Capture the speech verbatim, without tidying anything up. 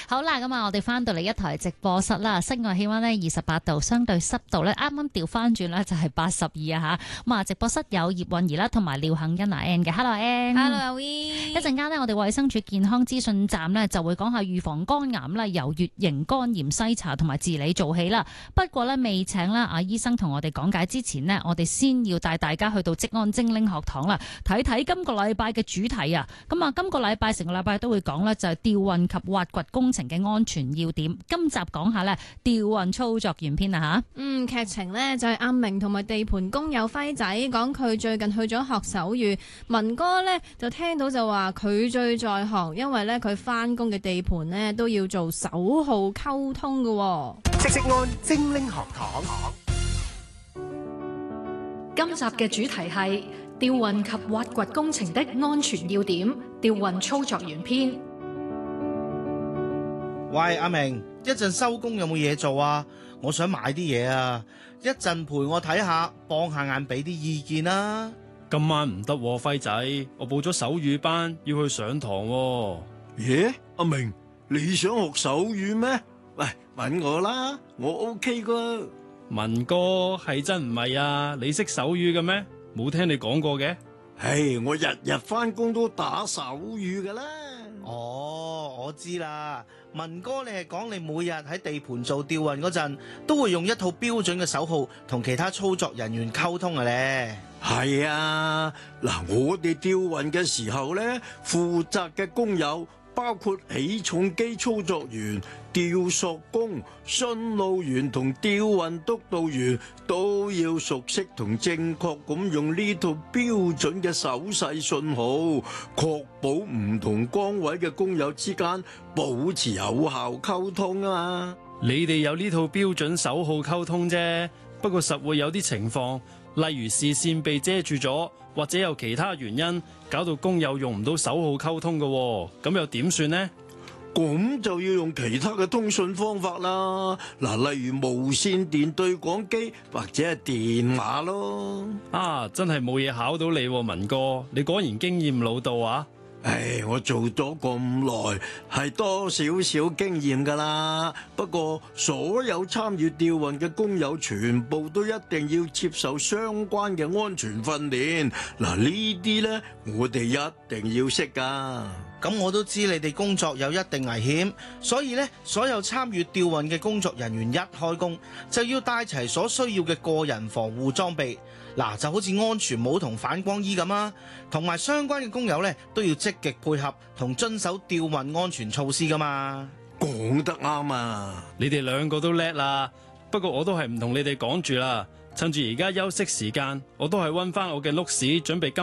好啦，咁啊，我哋翻到嚟一台直播室啦，室外氣溫呢二十八度，相對濕度呢啱啱調翻轉呢就係八十二啊吓。咁啊，直播室有葉韻儀啦，同埋廖杏欣啊 Ann 嘅 ，Hello Ann，Hello 阿 V。 一陣間呢，我哋衛生署健康資訊站呢就會講下預防肝癌啦，由乙型肝炎篩查同埋治理做起啦。不過呢，未請啦阿醫生同我哋講解之前呢，我哋先要帶大家去到職安精靈學堂啦，睇睇今個禮拜嘅主題啊。咁啊，今個禮拜成個禮拜都會講呢，就係吊運及挖掘工程嘅安全要點。今集講下呢，吊運操作員篇啊吓。 嗯，劇情呢就係阿明同埋地盤工友輝仔講佢最近去咗學手語，文哥呢就聽到就話佢最在行，因為呢佢翻工嘅地盤呢都要做手號溝通嘅。 職安精靈學堂， 今集嘅主題係吊運及挖掘工程的安全要點，吊運操作員篇。 喂，阿明，一陣收工有冇嘢做啊？我想買啲嘢啊，一陣陪我睇下，幫下眼俾啲意見啦。 今晚唔得，輝仔，我報咗手語班，要去上堂。 耶，阿明，你想學手語咩？喂，搵我啦，我 OK 噶。 文哥係真唔係啊？你識手語嘅咩？冇聽你講過嘅。 唉，我日日翻工都打手語噶啦。 哦，我知啦，文哥你係講你每日喺地盤做吊運嗰陣，都會用一套標準嘅手號同其他操作人員溝通嘅咧。 係啊，嗱，我哋吊運嘅時候咧，負責嘅工友包括起重機操作員、吊索工、順路員同吊運督導員，都要熟悉同正確咁用呢套標準嘅手勢信號，確保唔同崗位嘅工友之間保持有效溝通啊嘛。 你哋有呢套標準手號溝通啫，不過實會有啲情況，例如視線被遮住咗，或者有其他原因搞到工友用唔到手號溝通嘅，咁又點算呢？ 咁就要用其他嘅通訊方法啦，嗱，例如無線電對講機或者係電話咯。 啊，真係冇嘢考到你，文哥，你果然經驗老道啊！ 唉，我做咗咁耐，係多少少經驗噶啦。不過所有參與吊運嘅工友，全部都一定要接受相關嘅安全訓練。嗱，呢啲呢，我哋一定要識噶。 咁我都知你哋工作有一定危險，所以呢，所有參與吊運嘅工作人員一開工就要帶齊所需要嘅個人防護裝備。嗱，就好似安全帽同反光衣咁啊，同埋相關嘅工友呢，都要積極配合同遵守吊運安全措施噶嘛。 講得啱啊！ 你哋兩個都叻啦，不過我都係唔同你哋講住啦。趁住而家休息時間，我都係溫翻我嘅碌屎，準備今